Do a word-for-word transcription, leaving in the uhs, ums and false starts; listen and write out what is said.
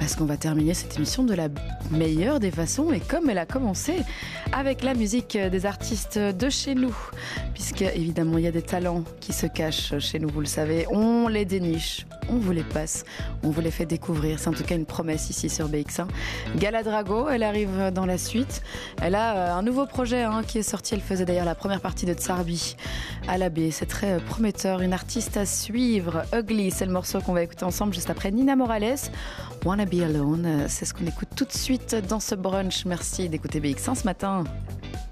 parce qu'on va terminer cette émission de la meilleure des façons et comme elle a commencé, avec la musique des artistes de chez nous, puisque évidemment il y a des talents qui se cachent chez nous, vous le savez, on les déniche, on vous les passe, on vous les fait découvrir, c'est en tout cas une promesse ici sur B X un. Gala Drago, elle arrive dans la suite, elle a un nouveau projet hein, qui est sorti, elle faisait d'ailleurs la première partie de Tsarbi à la baie, c'est très prometteur, une artiste à suivre. Ugly, c'est le morceau qu'on va écouter ensemble juste après Nina Morales. Wanna Be Alone, c'est ce qu'on écoute tout de suite dans ce brunch. Merci d'écouter B X un ce matin.